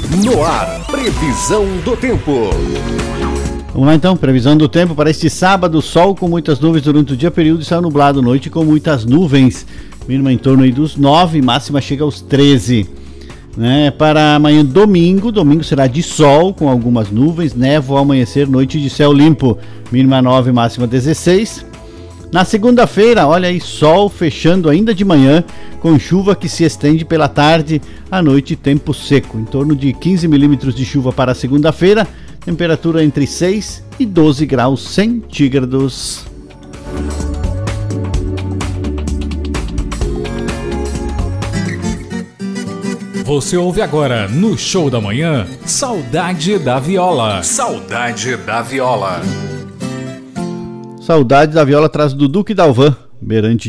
No ar, previsão do tempo. Vamos lá então, previsão do tempo para este sábado, sol com muitas nuvens durante o dia, período de céu nublado, noite com muitas nuvens, mínima em torno aí dos 9, máxima chega aos 13. Para amanhã domingo será de sol com algumas nuvens, névoa ao amanhecer, noite de céu limpo, mínima 9, máxima 16. Na segunda-feira, olha aí, sol fechando ainda de manhã, com chuva que se estende pela tarde, à noite tempo seco, em torno de 15 milímetros de chuva para a segunda-feira, temperatura entre 6 e 12 graus centígrados. Você ouve agora no Show da Manhã, Saudade da Viola. Saudade da Viola. Saudade da Viola traz do Duque Dalvan, beirante